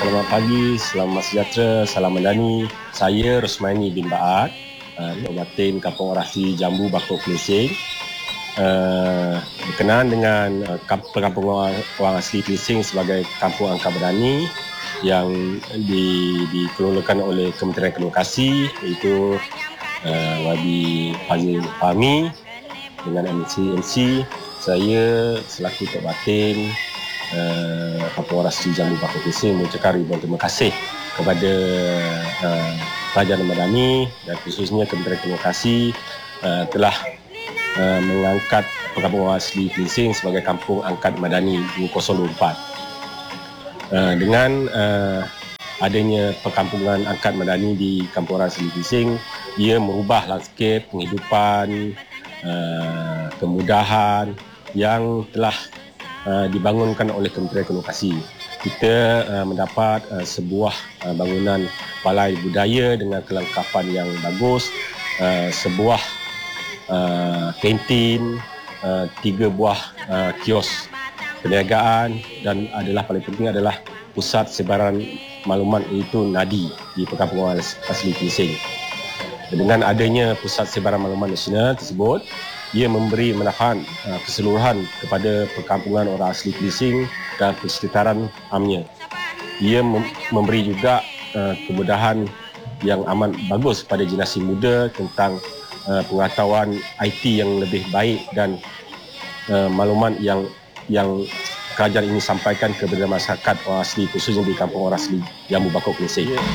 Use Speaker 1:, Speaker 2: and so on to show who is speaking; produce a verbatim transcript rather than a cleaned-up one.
Speaker 1: selamat pagi, selamat sejahtera, salam Madani. Saya Rosmani bin Baat, uh, Batin Kampung Orasi Jambu Bakok Kelesing. Uh, berkenaan dengan uh, perkampungan orang asli Kelesing sebagai kampung angkat Madani yang di, dikelolakan oleh Kementerian Komunikasi, iaitu uh, Wadi Fazil Fahmi dengan M C M C. Saya selaku Tok Batin Uh, Kampung Orasi Jambu Bakok Kelesing mengucapkan ribuan terima kasih kepada uh, Kerajaan Madani dan khususnya Kementerian Komunikasi uh, telah uh, mengangkat perkampungan asli Kelesing sebagai kampung angkat Madani dua ribu dua puluh empat. Uh, dengan uh, adanya perkampungan angkat Madani di Kampung Orasi Kelesing, ia merubah lanskap penghidupan, uh, kemudahan yang telah Uh, dibangunkan oleh Kementerian Komunikasi. Kita uh, mendapat uh, sebuah uh, bangunan balai budaya dengan kelengkapan yang bagus, uh, sebuah uh, kantin, uh, tiga buah uh, kios perniagaan dan adalah paling penting adalah pusat sebaran maklumat iaitu Nadi di perkampungan asli Kelesing. Dengan adanya pusat sebaran maklumat nasional tersebut, ia memberi manfaat uh, keseluruhan kepada perkampungan orang asli Kelesing dan persekitaran amnya. Ia mem- memberi juga uh, kemudahan yang amat bagus kepada generasi muda tentang uh, pengetahuan I T yang lebih baik dan uh, maklumat yang yang kerajaan ini sampaikan kepada masyarakat orang asli khususnya di Kampung Orang Asli Jambu Bakok Kelesing.